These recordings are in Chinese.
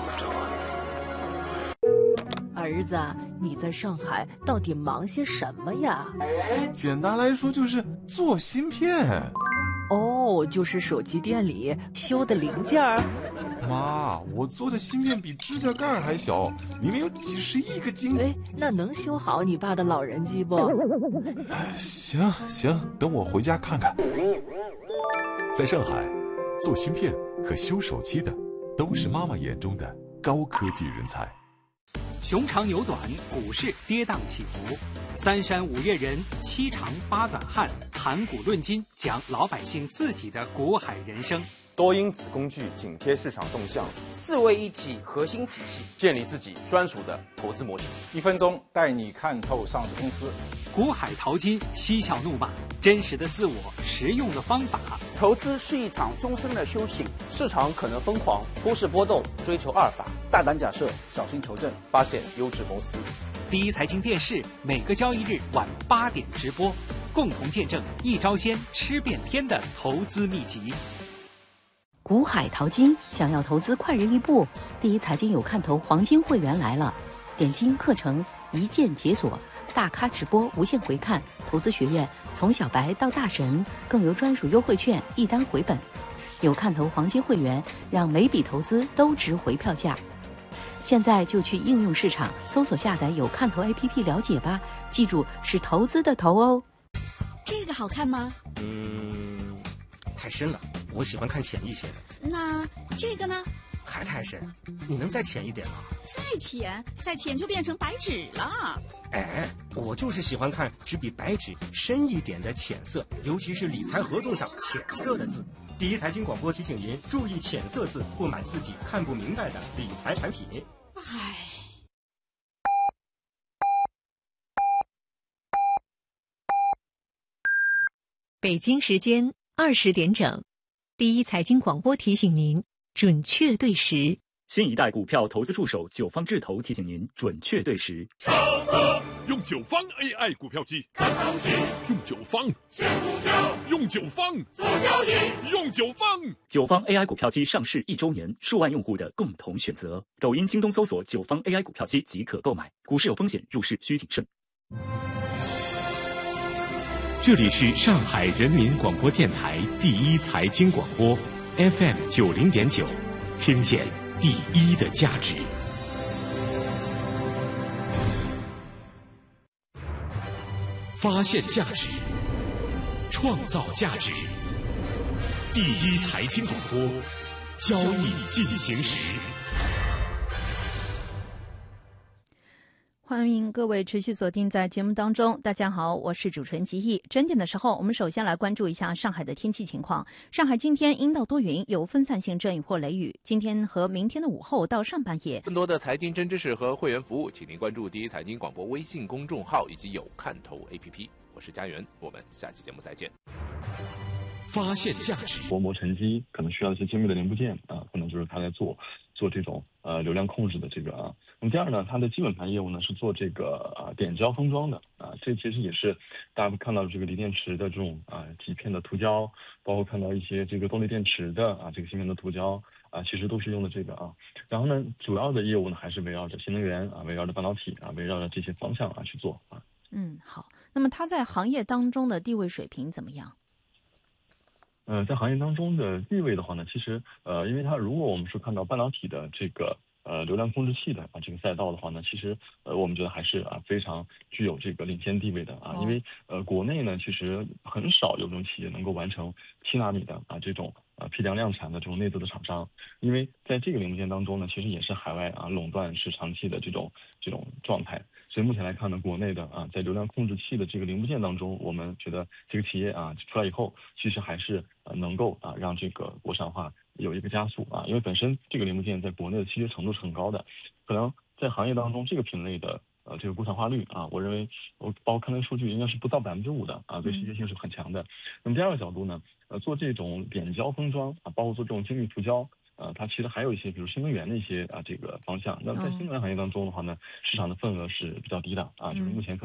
儿子，你在上海到底忙些什么呀？ 简单来说就是做芯片。 哦，就是手机店里修的零件儿。 妈，我做的芯片比指甲盖还小，里面有几十亿个晶。 哎，那能修好你爸的老人机不？ 行，等我回家看看。 在上海，做芯片和修手机的都是妈妈眼中的高科技人才。 熊长牛短，股市跌宕起伏，三山五岳人，七长八短汉，谈股论金，讲老百姓自己的股海人生。 多因子工具紧贴市场动向 ，4位一体核心体系， 建立自己专属的投资模型。 1分钟带你看透上市公司。 股海淘金，嬉笑怒骂，真实的自我，实用的方法。 投资是一场终身的修行， 市场可能疯狂，忽视波动，追求阿尔法， 大胆假设，小心求证， 发现优质公司。 第一财经电视每个交易日晚8点直播，共同见证一招鲜吃遍天的投资秘籍。 股海淘金，想要投资快人一步，第一财经有看头黄金会员来了，点金课程一键解锁，大咖直播无限回看，投资学院从小白到大神，更有专属优惠券一单回本。有看头黄金会员，让每笔投资都值回票价。现在就去应用市场搜索下载有看头 APP 了解吧，记住是投资的投哦。 这个好看吗？ 太深了，我喜欢看浅一些的。 那这个呢？ 还太深，你能再浅一点吗？ 再浅就变成白纸了。 哎，我就是喜欢看只比白纸深一点的浅色，尤其是理财合同上浅色的字。第一财经广播提醒您注意浅色字，不买自己看不明白的理财产品。 唉。 北京时间20点整，第一财经广播提醒您准确对时。 新一代股票投资助手九方智投提醒您准确对时。 用九方 AI 股票机看行情，用九方选股票，用九方做交易，用九方。 九方 AI 股票机上市1周年，数万用户的共同选择。抖音、京东搜索九方 AI 股票机即可购买。股市有风险，入市需谨慎。 这里是上海人民广播电台第一财经广播 FM 90.9，听见第一的价值。发现价值，创造价值。第一财经广播，交易进行时。 欢迎各位持续锁定在节目当中。大家好，我是主持人吉毅。整点的时候，我们首先来关注一下上海的天气情况。上海今天阴到多云，有分散性阵雨或雷雨。今天和明天的午后到上半夜， 更多的财经真知识和会员服务，请您关注第一财经广播微信公众号以及有看头 APP。我是家园，我们下期节目再见。 发现价值， 薄膜沉积可能需要一些精密的零部件可能就是他在做这种流量控制的这个那么第二呢，它的基本盘业务呢是做这个点胶封装的这其实也是大家看到这个锂电池的这种几片的涂胶，包括看到一些这个动力电池的这个芯片的涂胶其实都是用的这个然后呢，主要的业务呢还是围绕着新能源围绕着半导体围绕着这些方向去做好，那么它在行业当中的地位水平怎么样？ 在行业当中的地位的话呢，其实因为它如果我们是看到半导体的这个流量控制器的这个赛道的话呢，其实我们觉得还是非常具有这个领先地位的因为国内呢其实很少有这种企业能够完成7纳米的这种批量量产的这种内资的厂商，因为在这个零部件当中呢，其实也是海外垄断是长期的这种状态。所以目前来看呢，国内的在流量控制器的这个零部件当中，我们觉得这个企业出来以后，其实还是能够让这个国产化有一个加速因为本身这个零部件在国内的稀缺程度是很高的，可能在行业当中这个品类的这个国产化率我认为包括看那数据应该是不到5%的对稀缺性是很强的。那么第二个角度呢，做这种点胶封装包括做这种精密涂胶。它其实还有一些，比如新能源的一些这个方向。那在新能源行业当中的话呢，市场的份额是比较低的就是目前可能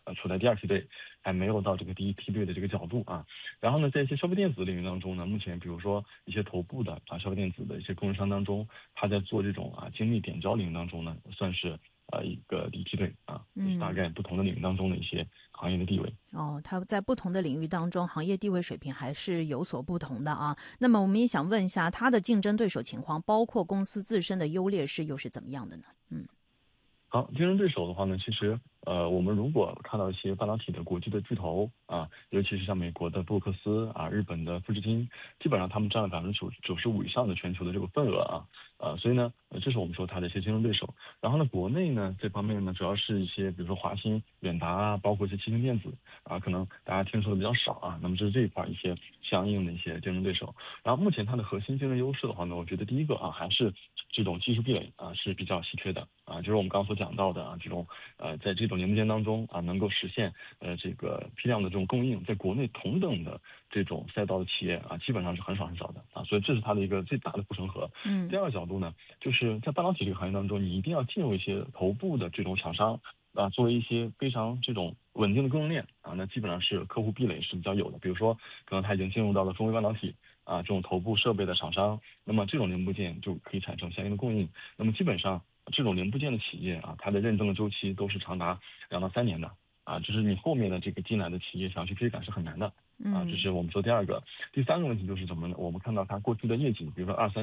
处在第2梯队，还没有到这个第1梯队的这个角度啊。然后呢，在一些消费电子领域当中呢，目前比如说一些头部的消费电子的一些供应商当中，他在做这种精密点胶领域当中呢，算是一个第1梯队啊，大概不同的领域当中的一些行业的地位。 它在不同的领域当中，行业地位水平还是有所不同的啊。那么我们也想问一下，它的竞争对手情况，包括公司自身的优劣势又是怎么样的呢？ 好，竞争对手的话呢，其实我们如果看到一些半导体的国际的巨头啊，尤其是像美国的布鲁克斯啊、日本的富士金，基本上他们占了95%以上的全球的这个份额啊，所以呢，这是我们说它的一些竞争对手。然后呢，国内呢这方面呢，主要是一些比如说华星、远达啊，包括一些七星电子啊，可能大家听说的比较少啊。那么这是这一块一些相应的一些竞争对手。然后目前它的核心竞争优势的话呢，我觉得第一个还是这种技术壁垒是比较稀缺的就是我们刚刚所讲到的这种在这种零部件当中能够实现这个批量的这种供应，在国内同等的这种赛道的企业基本上是很少的所以这是它的一个最大的护城河。第二个角度呢，就是在半导体这个行业当中，你一定要进入一些头部的这种厂商作为一些非常这种稳定的供应链那基本上是客户壁垒是比较有的。比如说可能它已经进入到了中微半导体这种头部设备的厂商，那么这种零部件就可以产生相应的供应。那么基本上这种零部件的企业它的认证的周期都是长达2到3年的就是你后面的这个进来的企业想要去追赶是很难的这是我们说第二个。第三个问题就是什么呢？我们看到它过去的业绩，比如说23